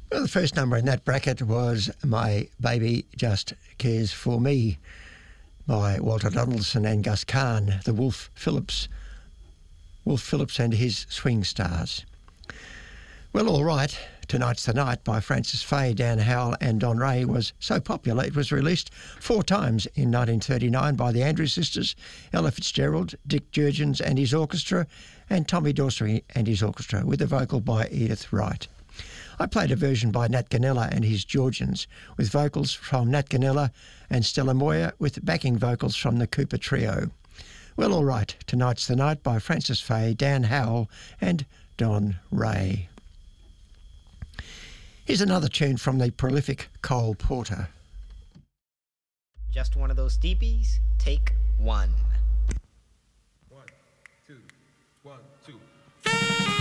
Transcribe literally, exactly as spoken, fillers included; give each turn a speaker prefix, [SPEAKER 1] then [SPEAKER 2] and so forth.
[SPEAKER 1] Well, the first number in that bracket was My Baby Just Cares For Me by Walter Donaldson and Gus Kahn, the Wolf Phillips, Wolf Phillips and his Swing Stars. Well, All Right, Tonight's the Night by Francis Fay, Dan Howell and Don Ray was so popular it was released four times in nineteen thirty-nine by the Andrews Sisters, Ella Fitzgerald, Dick Jurgens and his orchestra, and Tommy Dorsey and his orchestra, with a vocal by Edith Wright. I played a version by Nat Ganella and his Georgians, with vocals from Nat Ganella and Stella Moyer, with backing vocals from the Cooper Trio. Well, All Right, Tonight's the Night by Francis Fay, Dan Howell and Don Ray. Here's another tune from the prolific Cole Porter.
[SPEAKER 2] Just one of those steepies, take one.
[SPEAKER 3] One, two, one, two.